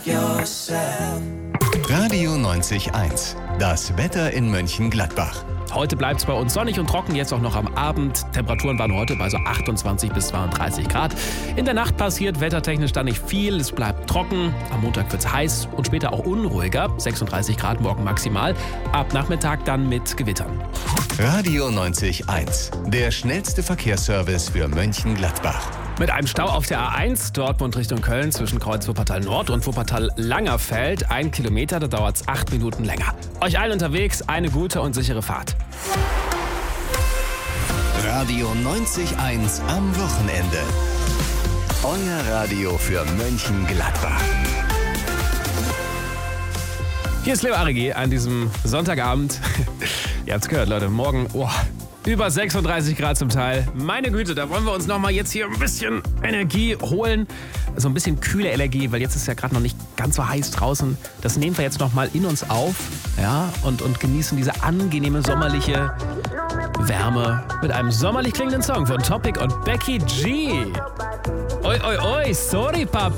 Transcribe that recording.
yourself. Radio 90.1, das Wetter in Mönchengladbach. Heute bleibt es bei uns sonnig und trocken, jetzt auch noch am Abend. Temperaturen waren heute bei so 28 bis 32 Grad. In der Nacht passiert wettertechnisch dann nicht viel, es bleibt trocken. Am Montag wird es heiß und später auch unruhiger, 36 Grad morgen maximal. Ab Nachmittag dann mit Gewittern. Radio 90.1, der schnellste Verkehrsservice für Mönchengladbach. Mit einem Stau auf der A1 Dortmund Richtung Köln zwischen Kreuz Wuppertal Nord und Wuppertal Langerfeld. 1 Kilometer, da dauert es 8 Minuten länger. Euch allen unterwegs eine gute und sichere Fahrt. Radio 90.1 am Wochenende. Euer Radio für Mönchengladbach. Hier ist Leo Arigi an diesem Sonntagabend. Ihr habt's gehört, Leute, morgen über 36 Grad zum Teil. Meine Güte, da wollen wir uns nochmal jetzt hier ein bisschen Energie holen. So ein bisschen kühle Energie, weil jetzt ist ja gerade noch nicht ganz so heiß draußen. Das nehmen wir jetzt nochmal in uns auf, ja, und genießen diese angenehme sommerliche Wärme mit einem sommerlich klingenden Song von Topic und Becky G. Oi, oi, oi, sorry, Papa.